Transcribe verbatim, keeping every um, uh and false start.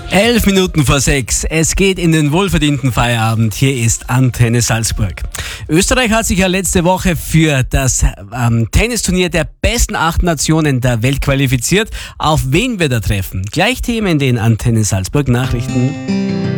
Elf Minuten vor sechs. Es geht in den wohlverdienten Feierabend. Hier ist Antenne Salzburg. Österreich hat sich ja letzte Woche für das ähm, Tennisturnier der besten acht Nationen der Welt qualifiziert. Auf wen wir da treffen? Gleich Themen in den Antenne Salzburg Nachrichten.